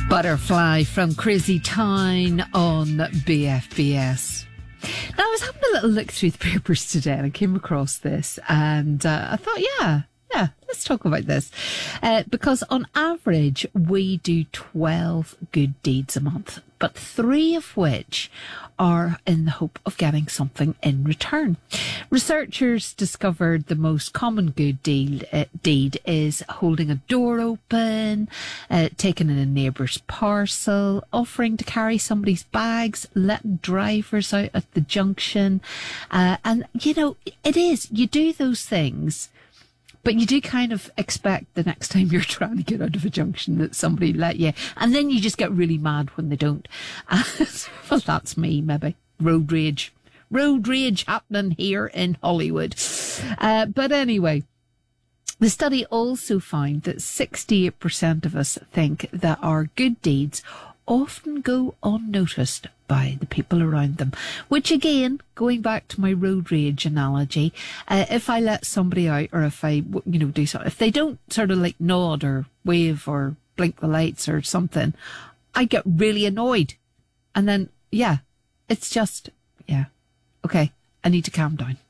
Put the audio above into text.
Butterfly from Crazy Town on BFBS. Now, I was having a little look through the papers today and I came across this and I thought, yeah, let's talk about this. Because on average, we do 12 good deeds a month, but 3 of which are in the hope of getting something in return. Researchers discovered the most common good deed is holding a door open, taking in a neighbour's parcel, offering to carry somebody's bags, letting drivers out at the junction. And, you know, it is, you do those things, but you do kind of expect the next time you're trying to get out of a junction that somebody let you. And then you just get really mad when they don't. Well, that's me, maybe. Road rage. Road rage happening here in Hollywood. But anyway, the study also found that 68% of us think that our good deeds often go unnoticed by the people around them, which again, going back to my road rage analogy, if I let somebody out or if I, do something, if they don't sort of like nod or wave or blink the lights or something, I get really annoyed. And then, it's just, okay, I need to calm down.